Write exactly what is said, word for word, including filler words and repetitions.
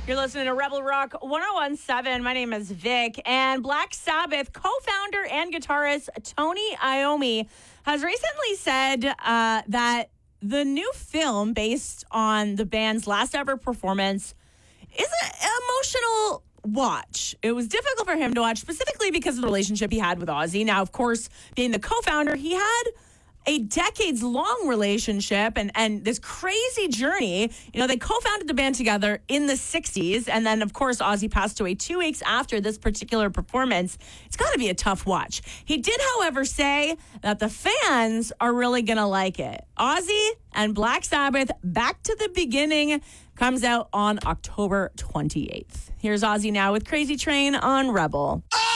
You're listening to Rebel Rock one oh one point seven. My name is Vic, and Black Sabbath co-founder and guitarist Tony Iommi has recently said uh, that the new film based on the band's last ever performance is an emotional watch. It was difficult for him to watch, specifically because of the relationship he had with Ozzy. Now, of course, being the co-founder, he had a decades-long relationship and, and this crazy journey. You know, they co-founded the band together in the sixties, and then, of course, Ozzy passed away two weeks after this particular performance. It's got to be a tough watch. He did, however, say that the fans are really going to like it. Ozzy and Black Sabbath, Back to the Beginning, comes out on October twenty-eighth. Here's Ozzy now with Crazy Train on Rebel. Oh!